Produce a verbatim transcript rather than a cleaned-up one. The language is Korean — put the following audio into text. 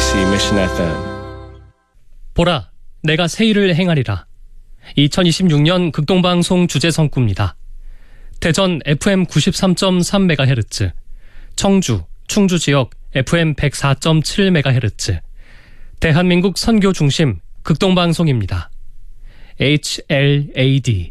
케이비씨 Mission 에프엠. 보라, 내가 새 일을 행하리라. 이천이십육 년 극동방송 주제성구입니다. 대전 에프엠 구십삼 점 삼 메가헤르츠, 청주, 충주 지역 에프엠 백사 점 칠 메가헤르츠, 대한민국 선교 중심 극동방송입니다. 에이치엘에이디